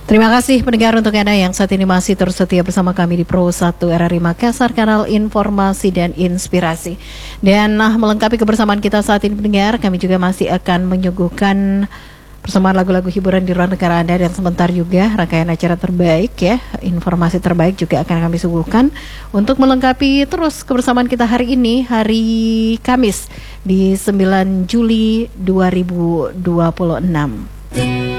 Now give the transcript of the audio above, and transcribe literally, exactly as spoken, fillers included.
Terima kasih pendengar untuk Anda yang saat ini masih terus setia bersama kami di Pro satu R R I Makassar, kanal informasi dan inspirasi. Dan nah, melengkapi kebersamaan kita saat ini pendengar, kami juga masih akan menyuguhkan persembahan lagu-lagu hiburan di ruang negara Anda, dan sebentar juga rangkaian acara terbaik ya, informasi terbaik juga akan kami suguhkan untuk melengkapi terus kebersamaan kita hari ini, hari Kamis di sembilan Juli dua ribu dua puluh enam.